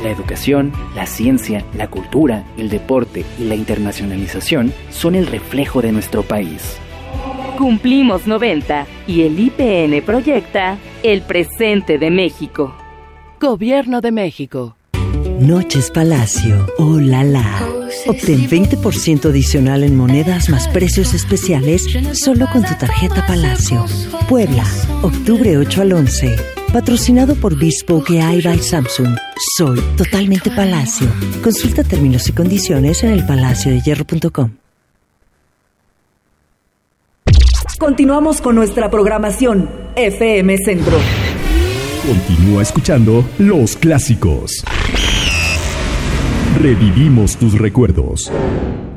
La educación, la ciencia, la cultura, el deporte y la internacionalización son el reflejo de nuestro país. Cumplimos 90 y el IPN proyecta el presente de México. Gobierno de México. Noches Palacio. ¡Oh, la la! Obtén 20% adicional en monedas más precios especiales solo con tu tarjeta Palacio. Puebla, octubre 8 al 11. Patrocinado por Bespoke AI by Samsung. Soy totalmente Palacio. Consulta términos y condiciones en elpalaciodehierro.com. Continuamos con nuestra programación FM Centro. Continúa escuchando Los Clásicos. Revivimos tus recuerdos.